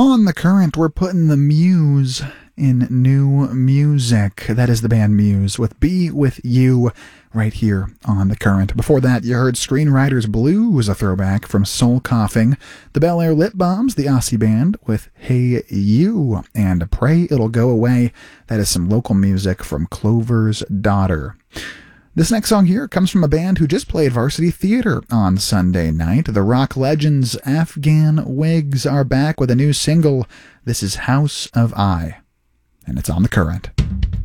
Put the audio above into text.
On the Current, we're putting the Muse in new music. That is the band Muse with Be With You right here on The Current. Before that, you heard Screenwriters Blues, a throwback from Soul Coughing. The Bel Air Lip Bombs, the Aussie band, with Hey You. And Pray It'll Go Away. That is some local music from Clover's Daughter. This next song here comes from a band who just played Varsity Theater on Sunday night. The rock legends Afghan Wigs are back with a new single. This is House of I, and it's on The Current.